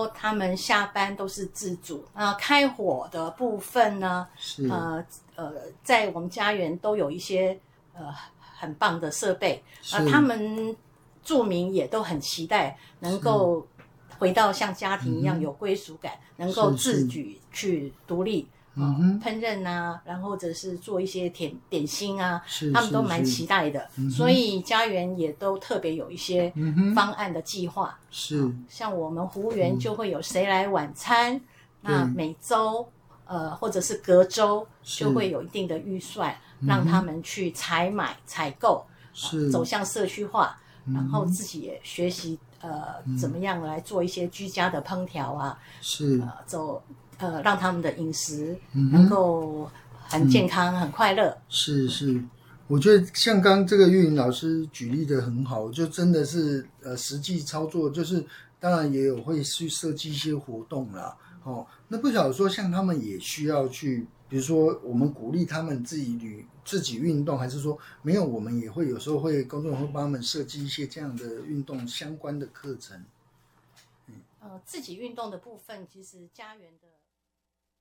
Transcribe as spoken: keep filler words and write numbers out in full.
说他们下班都是自主，那开火的部分呢， 是呃呃，在我们家园都有一些呃很棒的设备，呃，他们住民也都很期待能够回到像家庭一样有归属感，能够自举去独立。哦、 嗯、 烹饪啊，然后或者是做一些甜点心啊， 是他们都蛮期待的， 嗯、 所以家园也都特别有一些方案的计划。 嗯、是、 哦，像我们湖园就会有谁来晚餐，嗯、那每周呃或者是隔周就会有一定的预算，让他们去采买采购， 是、 呃、走向社区化，嗯、然后自己也学习呃、嗯、怎么样来做一些居家的烹调啊， 是呃走。呃，让他们的饮食能够很健康、嗯、很快乐。 是是，我觉得像刚这个玉玲老师举例的很好，就真的是呃实际操作，就是当然也有会去设计一些活动啦。哦，那不晓得说像他们也需要去，比如说我们鼓励他们自己旅自己运动，还是说没有，我们也会有时候会工作人员会帮他们设计一些这样的运动相关的课程。 呃，自己运动的部分，其实家园的。